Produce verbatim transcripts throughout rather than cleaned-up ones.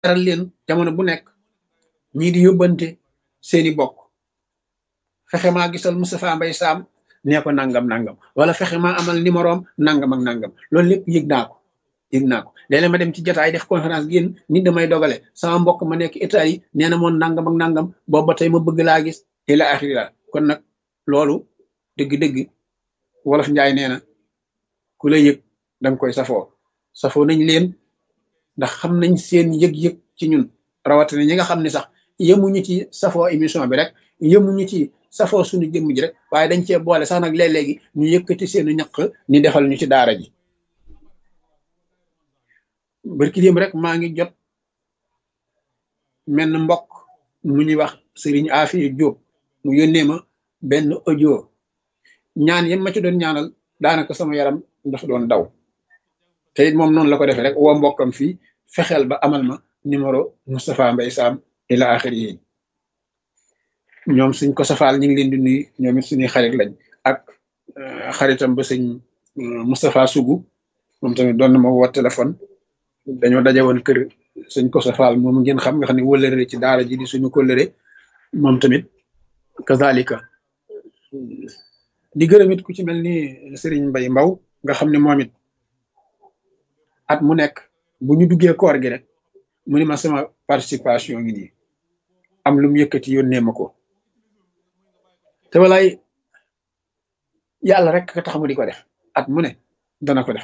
leeral leen jamono bu nekk ñii di yóbbante seeni bokk fexe maa gisal Moustapha Mbaye Sam nee ko nangam nangam wala fexe maa amal numéro am nangam ak nangam loolu lépp yëg naa ko yëg naa ko léeg-léeg ma dem ci jotaay def conférence génn nit damay dogale sama mbokk ma nekk état yi nee na moon nangam ak nangam boobu ba tey ma bëgg laa gis ila axiri la kon nag loolu dëgg-dëgg wolof njaay nee na ku la yëg danga koy safoo safoo nañ leen ndax xam nañ seen yëg-yëg ci ñun rawatina ñi nga xam ne sax yemuñu ci safoo émission bi rek yemuñu ci safoo suñu jëmm ji rek waaye dañ cee boole sax nag léeg-léegi ñu yëkkati seenu ñaq ni defal ñu ci daara ji barki démb rek maa ngi jot menn mbokk mu ñuy wax Sëriñ Afiya Jóob mu yónnee ma benn audio ñaan yam ma ci doon ñaanal daanaka sama yaram dafa doon daw te it moom noonu la ko defee rek woo mbokkam fii fexeel ba amal ma numéro Moustapha Mbaye Sam ila axiri yi ñoom suñ ko safaal ñu ngi leen di nuyu ñoom it suñuy xarit lañ ak xaritam ba sëñ Moustapha Sougou moom tamit doon na ma woo téléphone dañoo daje woon kër suñ ko safaal moom ngeen xam nga xam ne wëllëre ci daara ji di suñu kóllëre moom tamit kazalika di gërëm it ku ci mel ni Serigne Mbaye Mbaw nga xam ne moom it at mu nekk bu ñu duggee koor gi rek mu ni ma sama participation ngi nii am lu mu yëkkati yónnee ma ko te walaay yàlla rek ka tax mu di ko def at mu ne dana ko def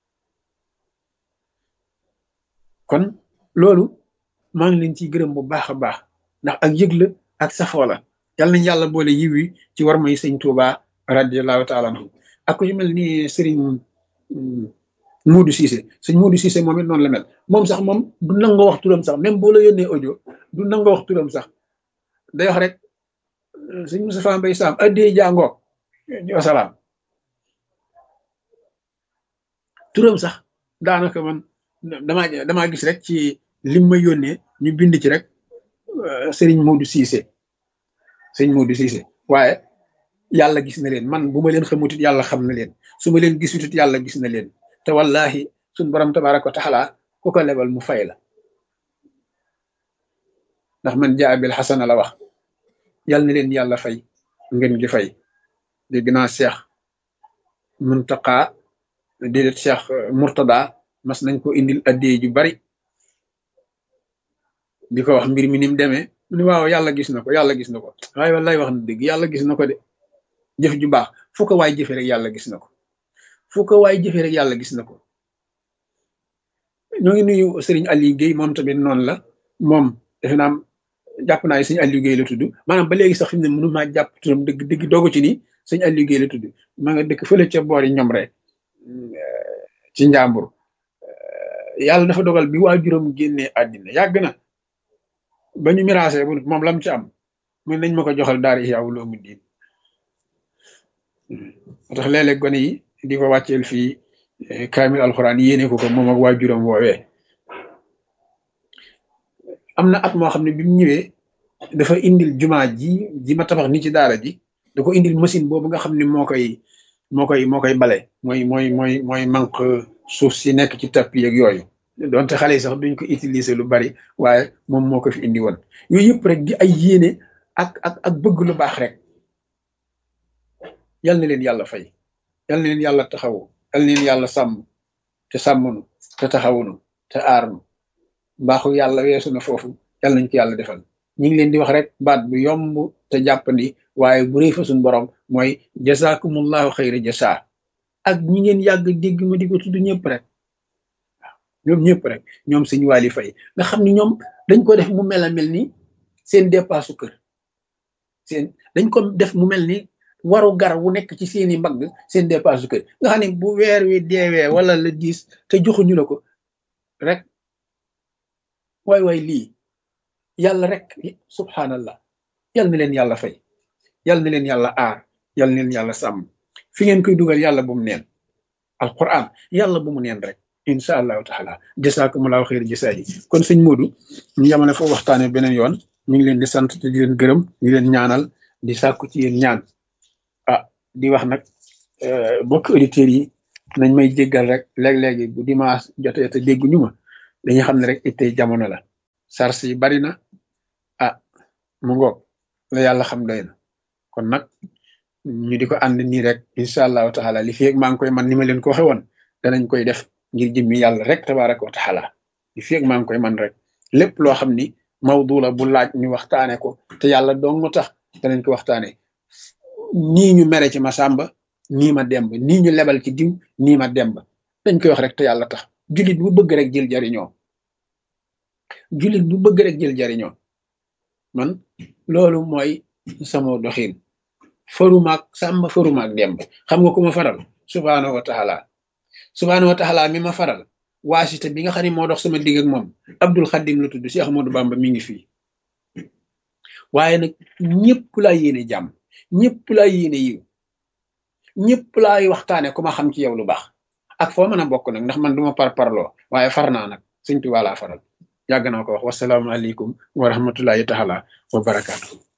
kon loolu maa ngi leen ciy gërëm bu baax a baax ndax ak yëg la ak safoo la yàlla nañ yàlla boole yiw yi ci war may sëñ Touba radiallahu taala anhu ak ku ci mel ni Serigne Modou Cissé sëñ Modou Cissé moom it noonu la mel moom sax moom du nangoo wax turam sax même boo la yónnee audio du nangoo wax turam sax day wax rek sëñ Moustapha Mbaye Sam addee jàngoo wasalaam turam sax daanaka man damaa damaa gis rek ci lim ma yónnee ñu bind ci rek Serigne Modou Cissé sëñ Modou Cissé waaye yàlla gis na leen man bu ma leen xamutit yàlla xam na leen su ma leen gisutit yàlla gis na leen te wallahi suñ borom tabaraka wa taala ku ko lebal mu fay la ndax man jaa bil xasana la wax yàlla na leen yàlla fay ngeen gi fay dégg naa Cheikh Muntaqa déedéet Cheikh Murtada mas nañ ko indil addee ju bari di ko wax mbir mi ni mu demee mu ne waaw yàlla gis na ko yàlla gis na ko waaye wallaay wax na dëgg yàlla gis na ko de jëf ju baax fu ko waay jëfe rek yàlla gis na ko fu ko waay jëfe rek yàlla gis na ko ñoo ngi nuyu sëriñ Aliou Guèye moom tamit noonu la moom defe naa jàpp naa sëñ Aliou Guèye la tudd maanaam ba léegi sax fi mu ne mënu maa jàpp turam dëgg dëgg doogu ci nii sëñ Aliou Guèye la tudd maa nga dëkk fële ca boori ñoom rek ci njàmbur yàlla dafa dogal bi waajuram génnee àddina yàgg na ba ñu miraasee bu moom lam ci am mu nañ ma ko joxal daara Ihya Ulumuddin moo tax léeg-léeg gone yi di ko wàcceel fii kaamil alxuraan yéene ko ko moom ak waajuram woowee am na at moo xam ne bi mu ñëwee dafa indil jumaa ji ji ma tabax ni ci daara ji da ko indil machine boobu nga xam ne moo koy moo koy moo koy bale mooy mooy mooy mooy manque suuf si nekk ci tapis ak yooyu donte xale yi sax duñ ko utiliser lu bari waaye moom moo ko fi indi woon yooyu yëpp rek di ay yéene ak ak ak bëgg lu baax rek yal na leen yàlla fay yal na leen yàlla taxawu yal na leen yàlla sàmm te sàmmunu te taxawunu te aarnu mbaaxu yàlla weesu na foofu yal nañ ko yàlla defal ñu ngi leen di wax rek baat bu yomb te jàppandi waaye bu rëy fa suñu borom mooy jazakumullahu xayra jasa ak ñi ngeen yàgg dégg ma di ko tudd ñëpp rek waaw ñoom ñëpp rek ñoom suñu wàlli fay nga xam ni ñoom dañ ko def mu mel a mel ni seen dépasse kër seen dañ ko def mu mel ni waru gar wu nekk ci seeni mbagg seen dépasse kër nga xam ne bu weer wi deewee wala la diis te joxuñu la ko rek waay waay lii yàlla rek subhanallah yal na leen yàlla fay yal na leen yàlla aar yal na leen yàlla sàmm fi ngeen koy dugal yàlla bu mu neen alquran yàlla bu mu neen rek incha allahu taala jasaakumullahu xayra jasaa yi kon sëñ Modou ñu yamane foofu waxtaane beneen yoon ñu ngi leen di sant te di leen gërëm di leen ñaanal di sàkku ci yéen ñaan ah di wax nag bokk auditeurs yi nañ may jéggal rek léeg-léegi bu dimanche jotee te dégguñu ma dañuy xam ne rek ittey jamono la sars yi bari na ah mu ngoog la yàlla xam doy na kon nag ñu di ko ànd nii rek incha allahu taala li fi ak maa ngi koy man ni ma leen ko waxe woon danañ koy def ngir jëmmi yàlla rek tabaraka wa taala li fi ak maa ngi koy man rek lépp loo xam ni mawdu la bu laaj ñu waxtaane ko te yàlla dong tax danañ ko waxtaane nii ñu mere ci ma sàmba nii ma demb nii ñu lebal ci diw nii ma demb dañ koy wax rek te yàlla tax jullit bu bëgg rek jël jariñoo jullit bu bëgg rek jël jariñoo man loolu mooy sama doxin farumaak sàmba farumaak demb xam nga ku ma faral subhaanahu wa taala subhaanahu wa taala mi ma faral waasita bi nga xam ne moo dox sama digg ak moom Abdul Xadim la tudd Cheikh Ahmadou Bamba mi ngi fii waaye nag ñëpp laa yéene jàmm ñëpp laa yéene yiw ñëpp laay waxtaane ku ma xam ci yow lu baax ak foo mën a bokk nag ndax man duma par parloo waaye far naa nag Sëñ Tuubaa laa faral yàgg naa ko wax wasalaamaaleykum wa rahmatullahi taala wa barakaatu